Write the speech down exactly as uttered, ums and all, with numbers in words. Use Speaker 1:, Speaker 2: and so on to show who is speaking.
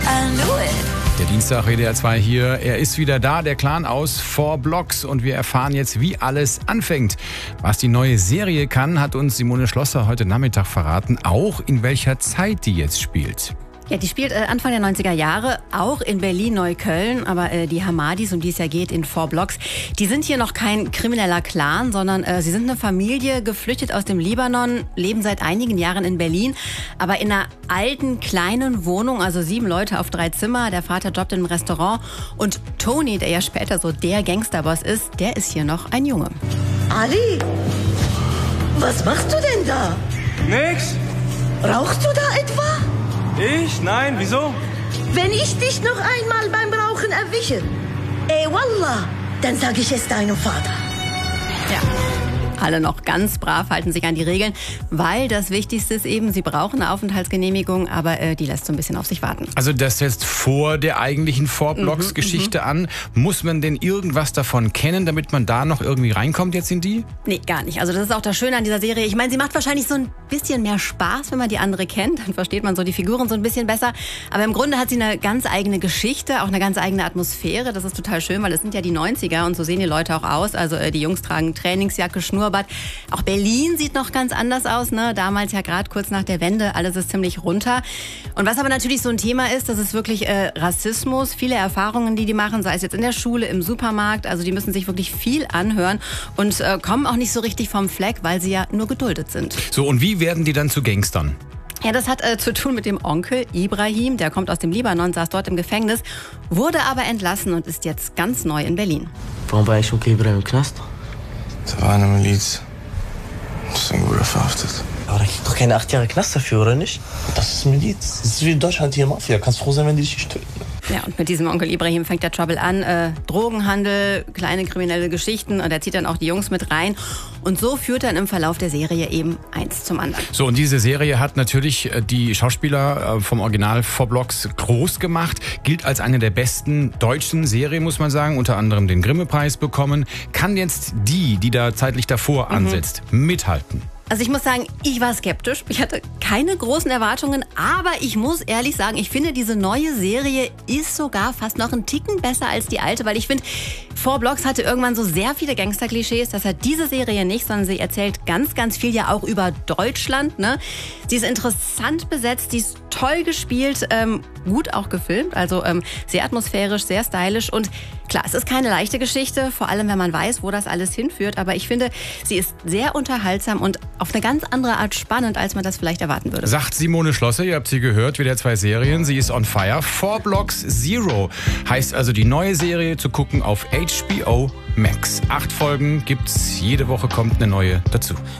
Speaker 1: I knew it.
Speaker 2: Der Dienstag W D R zwei hier. Er ist wieder da, der Clan aus Four Blocks. Und wir erfahren jetzt, wie alles anfängt. Was die neue Serie kann, hat uns Simone Schlosser heute Nachmittag verraten. Auch in welcher Zeit die jetzt spielt.
Speaker 3: Ja, die spielt äh, Anfang der neunziger Jahre, auch in Berlin-Neukölln. Aber äh, die Hamadis, um die es ja geht, in Four Blocks, die sind hier noch kein krimineller Clan, sondern äh, sie sind eine Familie, geflüchtet aus dem Libanon, leben seit einigen Jahren in Berlin, aber in einer alten, kleinen Wohnung, also sieben Leute auf drei Zimmer. Der Vater jobbt im Restaurant und Tony, der ja später so der Gangsterboss ist, der ist hier noch ein Junge.
Speaker 4: Ali, was machst du denn da?
Speaker 5: Nix.
Speaker 4: Rauchst du da etwa?
Speaker 5: Ich? Nein, wieso?
Speaker 4: Wenn ich dich noch einmal beim Rauchen erwische, ey Wallah, dann sag ich es deinem Vater.
Speaker 3: Ja. Alle noch ganz brav, halten sich an die Regeln, weil das Wichtigste ist eben, sie brauchen eine Aufenthaltsgenehmigung, aber äh, die lässt so ein bisschen auf sich warten.
Speaker 2: Also das setzt vor der eigentlichen Four Blocks
Speaker 3: Mhm,
Speaker 2: Geschichte
Speaker 3: mhm.
Speaker 2: an. Muss man denn irgendwas davon kennen, damit man da noch irgendwie reinkommt jetzt in die?
Speaker 3: Nee, gar nicht. Also das ist auch das Schöne an dieser Serie. Ich meine, sie macht wahrscheinlich so ein bisschen mehr Spaß, wenn man die andere kennt. Dann versteht man so die Figuren so ein bisschen besser. Aber im Grunde hat sie eine ganz eigene Geschichte, auch eine ganz eigene Atmosphäre. Das ist total schön, weil es sind ja die neunziger und so sehen die Leute auch aus. Also äh, die Jungs tragen Trainingsjacke, Schnurrbart. Auch Berlin sieht noch ganz anders aus, ne? Damals ja gerade kurz nach der Wende, alles ist ziemlich runter. Und was aber natürlich so ein Thema ist, das ist wirklich äh, Rassismus, viele Erfahrungen, die die machen, sei es jetzt in der Schule, im Supermarkt. Also die müssen sich wirklich viel anhören und äh, kommen auch nicht so richtig vom Fleck, weil sie ja nur geduldet sind.
Speaker 2: So, und wie werden die dann zu Gangstern?
Speaker 3: Ja, das hat äh, zu tun mit dem Onkel Ibrahim, der kommt aus dem Libanon, saß dort im Gefängnis, wurde aber entlassen und ist jetzt ganz neu in Berlin.
Speaker 6: Warum war eigentlich Onkel Ibrahim im Knast?
Speaker 7: Da war eine Miliz. Deswegen wurde er verhaftet.
Speaker 6: Aber da kriegt doch keine acht Jahre Knast dafür, oder nicht?
Speaker 7: Das ist Miliz. Das ist wie in Deutschland hier Mafia. Kannst froh sein, wenn die dich nicht töten.
Speaker 3: Ja, und mit diesem Onkel Ibrahim fängt der Trouble an. Äh, Drogenhandel, kleine kriminelle Geschichten. Und er zieht dann auch die Jungs mit rein. Und so führt dann im Verlauf der Serie eben eins zum anderen.
Speaker 2: So, und diese Serie hat natürlich die Schauspieler vom Original Four Blocks groß gemacht. Gilt als eine der besten deutschen Serien, muss man sagen. Unter anderem den Grimme-Preis bekommen. Kann jetzt die, die da zeitlich davor
Speaker 3: Mhm.
Speaker 2: ansetzt, mithalten?
Speaker 3: Also ich muss sagen, ich war skeptisch. Ich hatte keine großen Erwartungen, aber ich muss ehrlich sagen, ich finde, diese neue Serie ist sogar fast noch einen Ticken besser als die alte, weil ich finde, Four Blocks hatte irgendwann so sehr viele Gangster-Klischees. Das hat diese Serie nicht, sondern sie erzählt ganz, ganz viel ja auch über Deutschland. Ne? Sie ist interessant besetzt, sie ist toll gespielt, ähm, gut auch gefilmt, also ähm, sehr atmosphärisch, sehr stylisch und klar, es ist keine leichte Geschichte, vor allem wenn man weiß, wo das alles hinführt, aber ich finde, sie ist sehr unterhaltsam und auf eine ganz andere Art spannend, als man das vielleicht erwarten würde.
Speaker 2: Sagt Simone Schlosser, ihr habt sie gehört, W D R zwei Serien, sie ist on fire. Four Blocks Zero heißt also die neue Serie zu gucken auf H B O Max. Acht Folgen gibt's, jede Woche kommt eine neue dazu.